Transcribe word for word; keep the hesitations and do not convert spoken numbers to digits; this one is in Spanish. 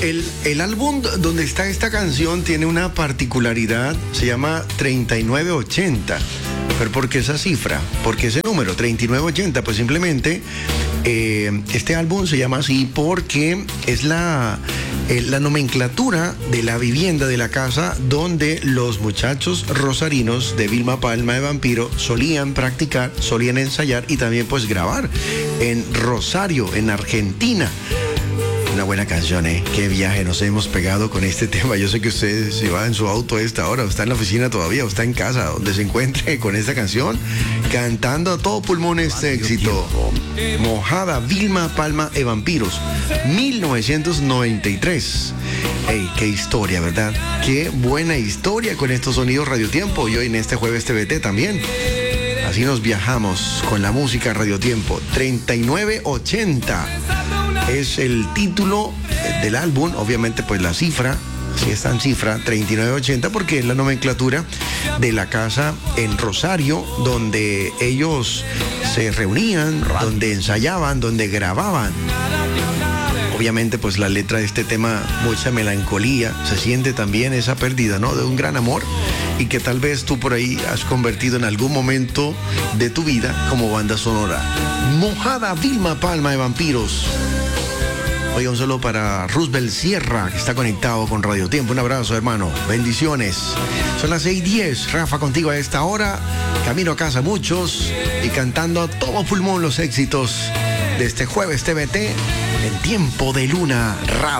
El, el álbum donde está esta canción tiene una particularidad, se llama treinta y nueve ochenta. ¿Pero por qué esa cifra? ¿Por qué ese número? treinta y nueve ochenta. Pues simplemente eh, este álbum se llama así porque es la, eh, la nomenclatura de la vivienda, de la casa donde los muchachos rosarinos de Vilma Palma de Vampiro solían practicar, solían ensayar y también pues grabar en Rosario, en Argentina. Una buena canción, ¿eh? Qué viaje nos hemos pegado con este tema. Yo sé que usted se va en su auto a esta hora, o está en la oficina todavía, o está en casa, donde se encuentre con esta canción, cantando a todo pulmón este éxito. Mojada, Vilma Palma de Vampiros, mil novecientos noventa y tres. Hey, qué historia, ¿verdad? Qué buena historia con estos sonidos Radio Tiempo y hoy en este jueves T V T también. Así nos viajamos con la música Radio Tiempo. treinta y nueve ochenta. Es el título del álbum, obviamente pues la cifra, si está en cifra, treinta y nueve ochenta, porque es la nomenclatura de la casa en Rosario, donde ellos se reunían, donde ensayaban, donde grababan. Obviamente pues la letra de este tema, mucha melancolía, se siente también esa pérdida, ¿no? De un gran amor y que tal vez tú por ahí has convertido en algún momento de tu vida como banda sonora. Mojada, Vilma Palma de Vampiros. Oiga, un saludo para Roosevelt Sierra, que está conectado con Radio Tiempo. Un abrazo, hermano. Bendiciones. Son las seis diez. Rafa, contigo a esta hora. Camino a casa muchos y cantando a todo pulmón los éxitos de este jueves T V T en Tiempo de Luna Radio.